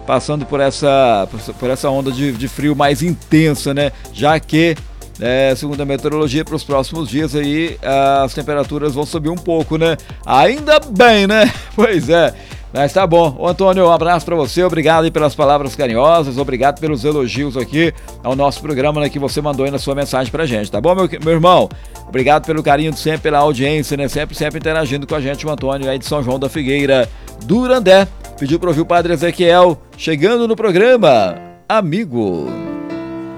passando por essa onda de frio mais intensa, né? Já que, segundo a meteorologia, para os próximos dias aí as temperaturas vão subir um pouco, né? Ainda bem, né? Pois é. Mas tá bom. Ô, Antônio, um abraço pra você, obrigado aí pelas palavras carinhosas, obrigado pelos elogios aqui ao nosso programa, né, que você mandou aí na sua mensagem pra gente, tá bom, meu irmão? Obrigado pelo carinho de sempre, pela audiência, né, sempre interagindo com a gente, o Antônio aí de São João da Figueira, Durandé, pediu pra ouvir o Padre Ezequiel, chegando no programa, amigo.